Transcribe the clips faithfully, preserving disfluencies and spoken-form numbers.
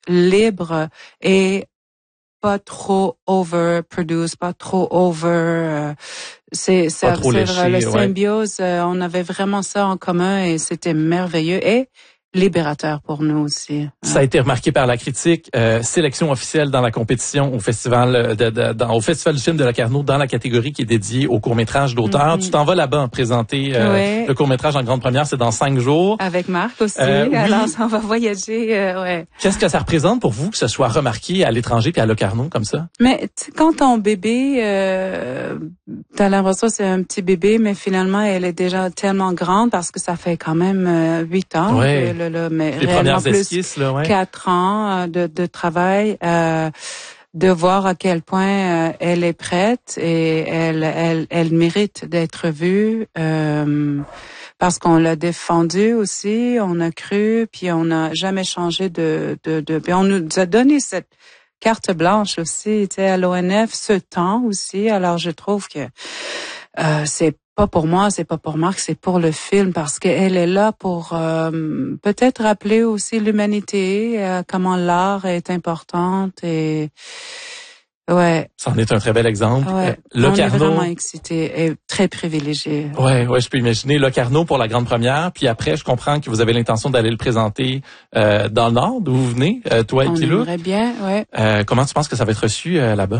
libre et pas trop overproduce, pas trop over. Euh, c'est c'est, trop c'est léché, vrai, le ouais. symbiose. Euh, on avait vraiment ça en commun et c'était merveilleux et libérateur pour nous aussi. Ça a été remarqué par la critique. Euh, sélection officielle dans la compétition au festival de, de, dans, au festival du film de Locarno dans la catégorie qui est dédiée au court-métrage d'auteur. Mm-hmm. Tu t'en vas là-bas présenter euh, ouais. le court-métrage en grande première. C'est dans cinq jours. Avec Marc aussi. Euh, oui. Alors, on va voyager. Euh, ouais. Qu'est-ce que ça représente pour vous que ce soit remarqué à l'étranger puis à Locarno comme ça? Mais quand ton bébé, euh, t'as l'impression que c'est un petit bébé, mais finalement, elle est déjà tellement grande parce que ça fait quand même huit euh, ans. Ouais. Que, le, le, mais les premières esquisses, là, ouais. Quatre ans de, de travail, euh, de voir à quel point euh, elle est prête et elle, elle, elle mérite d'être vue. Euh, parce qu'on l'a défendu aussi, on a cru, puis on n'a jamais changé de, de, de, puis on nous a donné cette carte blanche aussi, tu sais, à l'O N F, ce temps aussi. Alors je trouve que euh, c'est pas pour moi, c'est pas pour Marc, c'est pour le film parce qu'elle est là pour euh, peut-être rappeler aussi l'humanité, euh, comment l'art est importante et ouais. Ça en est un très bel exemple. Ouais. Locarno, on est vraiment excité et très privilégié. Ouais, ouais, je peux imaginer Locarno pour la grande première, puis après je comprends que vous avez l'intention d'aller le présenter euh, dans le Nord, d'où vous venez, euh, toi et Pilou. On aimerait bien, ouais. Euh, comment tu penses que ça va être reçu euh, là-bas?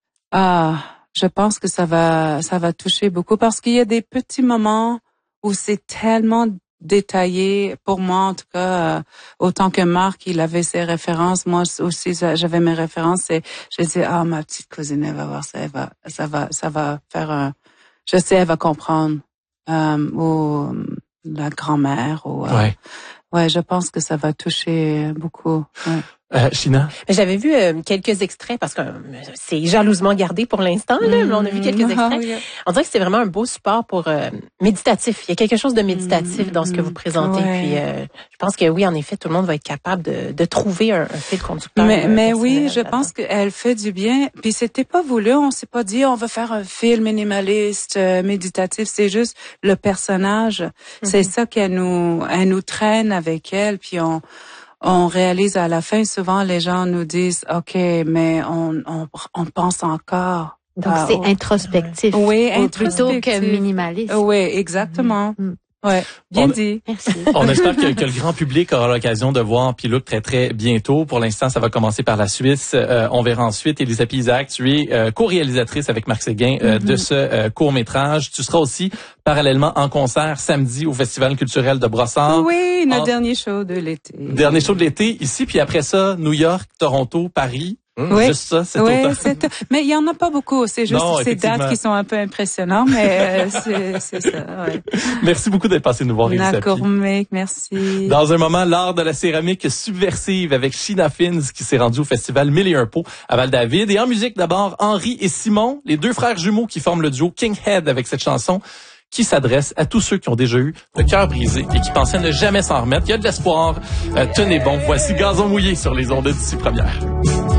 Ah. Je pense que ça va, ça va toucher beaucoup parce qu'il y a des petits moments où c'est tellement détaillé. Pour moi, en tout cas, euh, autant que Marc, il avait ses références. Moi aussi, j'avais mes références. Et je disais, ah, ma petite cousine, elle va voir ça, elle va, ça va, ça va faire un, je sais, elle va comprendre. Euh, ou la grand-mère. Ou, euh, ouais. Ouais, je pense que ça va toucher beaucoup. Ouais. Euh, China? J'avais vu euh, quelques extraits parce que euh, c'est jalousement gardé pour l'instant, là, mais on a vu quelques extraits. Oh, yeah. On dirait que c'est vraiment un beau support pour euh, méditatif. Il y a quelque chose de méditatif mm-hmm. dans ce que vous présentez. Ouais. Puis euh, je pense que oui, en effet, tout le monde va être capable de, de trouver un, un fil conducteur. Mais, euh, mais oui, je pense qu'elle fait du bien. Puis c'était pas voulu. On s'est pas dit on va faire un film minimaliste, euh, méditatif. C'est juste le personnage. Mm-hmm. C'est ça qu'elle nous, elle nous traîne avec elle. Puis on On réalise à la fin, souvent les gens nous disent, OK, mais on, on, on pense encore. Donc c'est au... introspectif. Oui, introspectif. Plutôt que minimaliste. Oui, exactement. Mm-hmm. Ouais, bien on, dit. Merci. On espère que, que le grand public aura l'occasion de voir Pilou très très bientôt. Pour l'instant, ça va commencer par la Suisse. Euh, on verra ensuite. Elisabeth Isaac, tu es euh, co-réalisatrice avec Marc Séguin euh, mm-hmm. de ce euh, court-métrage. Tu seras aussi parallèlement en concert samedi au Festival culturel de Brossard. Oui, notre en... dernier show de l'été. Dernier show de l'été ici, puis après ça, New York, Toronto, Paris. Mmh, oui, juste ça, c'est oui, autant. c'est mais il y en a pas beaucoup. C'est juste non, ces dates qui sont un peu impressionnantes, mais euh, c'est, c'est ça. Ouais. Merci beaucoup d'être passé nous voir, Elisabeth. D'accord, mec, merci. Dans un moment, l'art de la céramique subversive avec Sheena Fins qui s'est rendue au festival Mille et un pots à Val-David. Et en musique d'abord, Henri et Simon, les deux frères jumeaux qui forment le duo King Head avec cette chanson qui s'adresse à tous ceux qui ont déjà eu le cœur brisé et qui pensaient ne jamais s'en remettre. Il y a de l'espoir. Euh, tenez bon, voici Gazon mouillé sur les ondes d'ici première.